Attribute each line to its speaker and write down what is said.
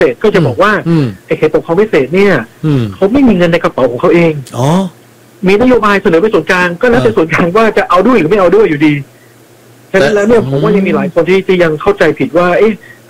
Speaker 1: เศษก็จะบอกว่าไอ้เขตปกครองพิเศษเนี่ยเขาไม่มีเงินในกระเป๋าของเขาเองมีนโยบายเสนอไปส่วนกลางก็แล้วแต่ส่วนกลางว่าจะเอาด้วยหรือไม่เอาด้วยอยู่ดีฉะนั้นแล้วเนี่ยผมว่ายังมีหลายคนที่ยังเข้าใจผิดว่า